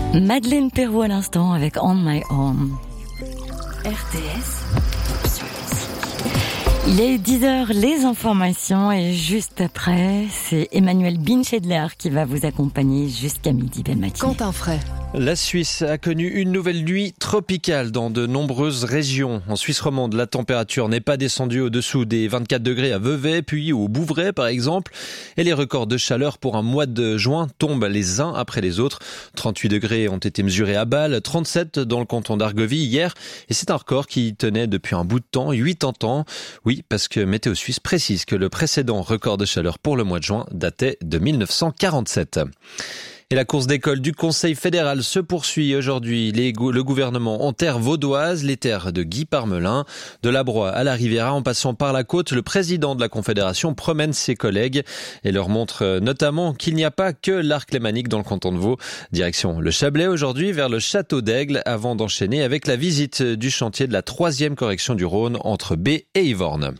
Madeleine Perrault à l'instant avec On My Own. RTS. Il est 10h, les informations, et juste après, c'est Emmanuel Binchedler qui va vous accompagner jusqu'à midi. Belle matinée. Quentin Fray. La Suisse a connu une nouvelle nuit tropicale dans de nombreuses régions. En Suisse romande, la température n'est pas descendue au-dessous des 24 degrés à Vevey, puis au Bouvray par exemple. Et les records de chaleur pour un mois de juin tombent les uns après les autres. 38 degrés ont été mesurés à Bâle, 37 dans le canton d'Argovie hier. Et c'est un record qui tenait depuis un bout de temps, 80 ans. Oui, parce que Météo Suisse précise que le précédent record de chaleur pour le mois de juin datait de 1947. Et la course d'école du Conseil fédéral se poursuit aujourd'hui. Le gouvernement en terre vaudoise, les terres de Guy Parmelin, de la Broye à la Riviera en passant par la côte. Le président de la Confédération promène ses collègues et leur montre notamment qu'il n'y a pas que l'arc lémanique dans le canton de Vaud. Direction le Chablais aujourd'hui vers le Château d'Aigle avant d'enchaîner avec la visite du chantier de la 3e correction du Rhône entre Baie et Yvorne.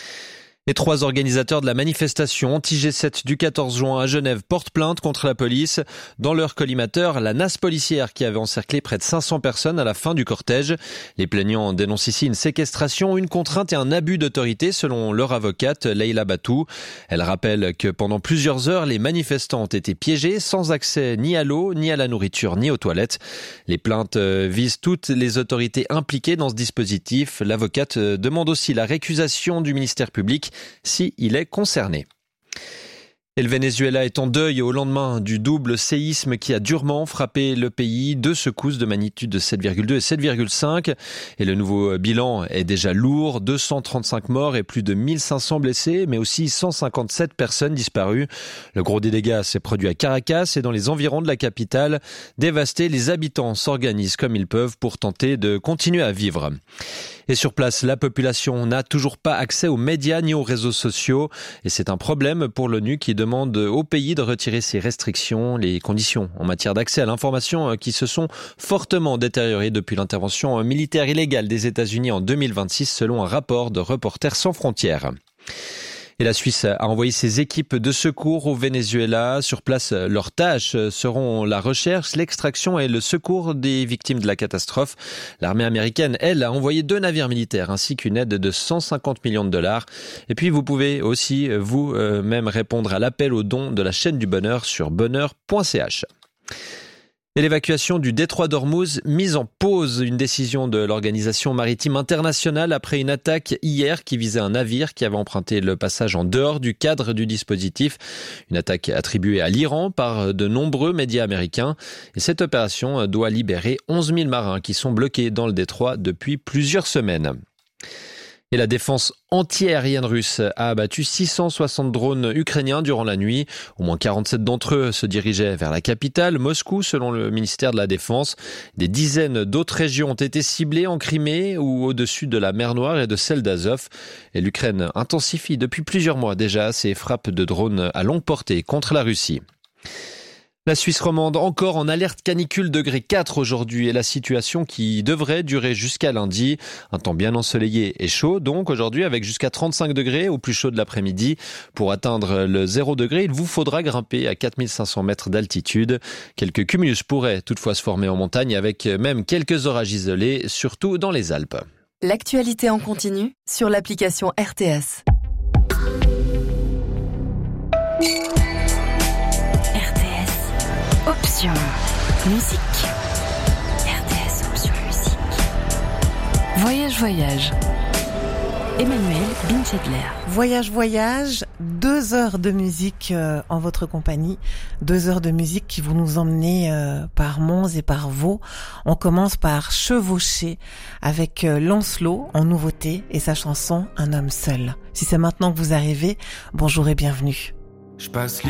Les 3 organisateurs de la manifestation anti-G7 du 14 juin à Genève portent plainte contre la police. Dans leur collimateur, la nasse policière qui avait encerclé près de 500 personnes à la fin du cortège. Les plaignants dénoncent ici une séquestration, une contrainte et un abus d'autorité selon leur avocate Leïla Batou. Elle rappelle que pendant plusieurs heures, les manifestants ont été piégés sans accès ni à l'eau, ni à la nourriture, ni aux toilettes. Les plaintes visent toutes les autorités impliquées dans ce dispositif. L'avocate demande aussi la récusation du ministère public si il est concerné. Et le Venezuela est en deuil au lendemain du double séisme qui a durement frappé le pays. 2 secousses de magnitude de 7,2 et 7,5. Et le nouveau bilan est déjà lourd. 235 morts et plus de 1500 blessés, mais aussi 157 personnes disparues. Le gros des dégâts s'est produit à Caracas et dans les environs de la capitale. Dévastés, les habitants s'organisent comme ils peuvent pour tenter de continuer à vivre. Et sur place, la population n'a toujours pas accès aux médias ni aux réseaux sociaux. Et c'est un problème pour l'ONU qui demande au pays de retirer ses restrictions. Les conditions en matière d'accès à l'information qui se sont fortement détériorées depuis l'intervention militaire illégale des États-Unis en 2026 selon un rapport de Reporters sans frontières. Et la Suisse a envoyé ses équipes de secours au Venezuela. Sur place, leurs tâches seront la recherche, l'extraction et le secours des victimes de la catastrophe. L'armée américaine, elle, a envoyé 2 navires militaires ainsi qu'une aide de 150 millions de dollars. Et puis, vous pouvez aussi vous-même répondre à l'appel aux dons de la chaîne du bonheur sur bonheur.ch. Et l'évacuation du détroit d'Ormuz mise en pause, une décision de l'Organisation maritime internationale après une attaque hier qui visait un navire qui avait emprunté le passage en dehors du cadre du dispositif. Une attaque attribuée à l'Iran par de nombreux médias américains. Et cette opération doit libérer 11 000 marins qui sont bloqués dans le détroit depuis plusieurs semaines. Et la défense anti-aérienne russe a abattu 660 drones ukrainiens durant la nuit. Au moins 47 d'entre eux se dirigeaient vers la capitale, Moscou, selon le ministère de la Défense. Des dizaines d'autres régions ont été ciblées en Crimée ou au-dessus de la mer Noire et de celle d'Azov. Et l'Ukraine intensifie depuis plusieurs mois déjà ses frappes de drones à longue portée contre la Russie. La Suisse romande encore en alerte canicule degré 4 aujourd'hui et la situation qui devrait durer jusqu'à lundi. Un temps bien ensoleillé et chaud donc aujourd'hui avec jusqu'à 35 degrés au plus chaud de l'après-midi. Pour atteindre le 0 degré, il vous faudra grimper à 4500 mètres d'altitude. Quelques cumulus pourraient toutefois se former en montagne avec même quelques orages isolés, surtout dans les Alpes. L'actualité en continu sur l'application RTS. Option musique. RTS Option musique. Voyage. Emmanuel Binchedler. Voyage, 2 heures de musique en votre compagnie, 2 heures de musique qui vont nous emmener par Mons et par Vaud. On commence par Chevaucher avec Lancelot en nouveauté et sa chanson Un homme seul. Si c'est maintenant que vous arrivez, bonjour et bienvenue. Je passe